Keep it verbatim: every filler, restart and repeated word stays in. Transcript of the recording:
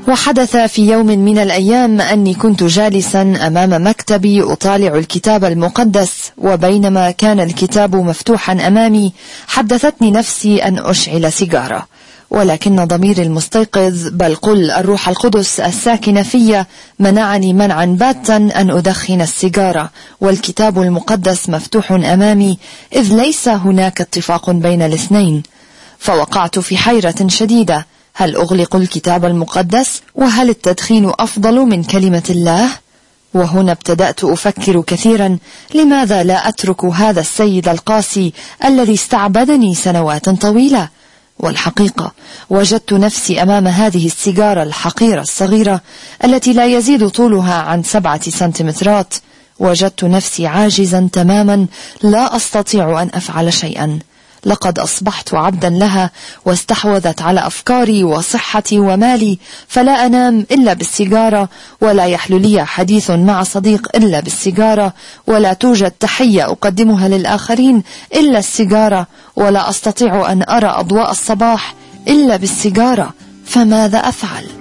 وحدث في يوم من الأيام أني كنت جالسا أمام مكتبي أطالع الكتاب المقدس، وبينما كان الكتاب مفتوحا أمامي حدثتني نفسي أن أشعل سيجارة، ولكن ضميري المستيقظ، بل قل الروح القدس الساكن في، منعني منعا باتا أن أدخن السيجارة والكتاب المقدس مفتوح أمامي، إذ ليس هناك اتفاق بين الاثنين. فوقعت في حيرة شديدة، هل أغلق الكتاب المقدس؟ وهل التدخين أفضل من كلمة الله؟ وهنا ابتدأت أفكر كثيرا، لماذا لا أترك هذا السيد القاسي الذي استعبدني سنوات طويلة؟ والحقيقة وجدت نفسي أمام هذه السيجارة الحقيرة الصغيرة التي لا يزيد طولها عن سبعة سنتيمترات. وجدت نفسي عاجزا تماما، لا أستطيع أن أفعل شيئا. لقد أصبحت عبدا لها، واستحوذت على أفكاري وصحتي ومالي، فلا أنام إلا بالسيجارة، ولا يحل لي حديث مع صديق إلا بالسيجارة، ولا توجد تحية أقدمها للآخرين إلا السيجارة، ولا أستطيع أن أرى أضواء الصباح إلا بالسيجارة. فماذا أفعل؟